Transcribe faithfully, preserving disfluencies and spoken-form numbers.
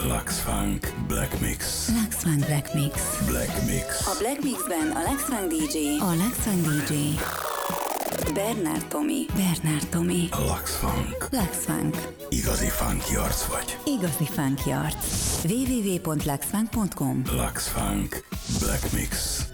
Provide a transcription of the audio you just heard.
Lux Funk Black Mix. Lux Funk Black Mix. Black Mix. A Black Mixben a Lux Funk dé dzsé. A Lux Funk dé dzsé. Bernard Tomi. Bernard Tomi. Lux Funk. Lux Funk. Igazi funky arc vagy. Igazi funky arc. double-u double-u double-u pont lux funk pont com. Lux Funk Black Mix.